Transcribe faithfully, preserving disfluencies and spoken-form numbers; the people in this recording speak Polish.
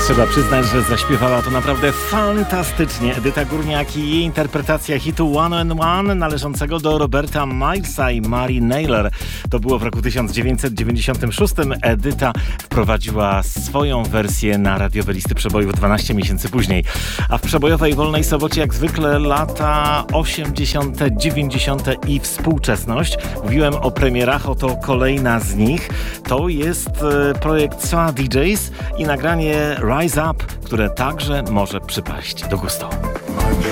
Trzeba przyznać, że zaśpiewała to naprawdę fantastycznie Edyta Górniak i jej interpretacja hitu One and One należącego do Roberta Milesa i Mary Naylor. To było w roku tysiąc dziewięćset dziewięćdziesiątym szóstym. Edyta wprowadziła swoją wersję na radiowe listy przebojów dwanaście miesięcy później. A w przebojowej Wolnej Sobocie jak zwykle lata osiemdziesiąte, dziewięćdziesiąte i współczesność. Mówiłem o premierach, oto kolejna z nich. To jest projekt Soa D Js i nagranie Rise Up, które także może przypaść do gustu.